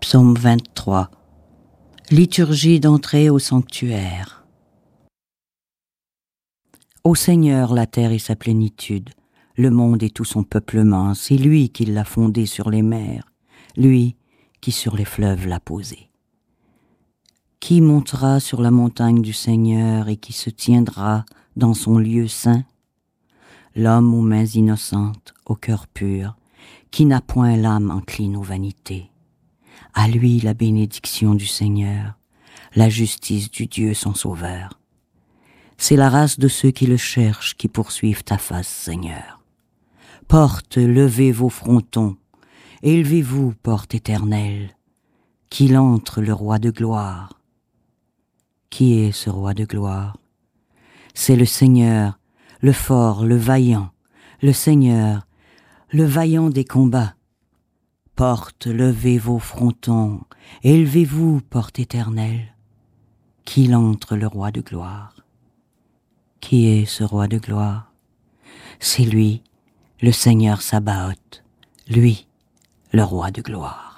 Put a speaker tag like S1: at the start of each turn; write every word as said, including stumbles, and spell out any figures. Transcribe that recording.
S1: Psaume vingt-trois. Liturgie d'entrée au sanctuaire. Ô Seigneur, la terre et sa plénitude, le monde et tout son peuplement, c'est lui qui l'a fondé sur les mers, lui qui sur les fleuves l'a posé. Qui montera sur la montagne du Seigneur et qui se tiendra dans son lieu saint? L'homme aux mains innocentes, au cœur pur, qui n'a point l'âme encline aux vanités. À lui la bénédiction du Seigneur, la justice du Dieu son sauveur. C'est la race de ceux qui le cherchent, qui poursuivent ta face, Seigneur. Porte, levez vos frontons, élevez-vous, porte éternelle, qu'il entre le roi de gloire. Qui est ce roi de gloire? C'est le Seigneur, le fort, le vaillant, le Seigneur, le vaillant des combats. Porte, levez vos frontons, élevez-vous, porte éternelle, qu'il entre le roi de gloire. Qui est ce roi de gloire? C'est lui, le Seigneur Sabaoth, lui, le roi de gloire.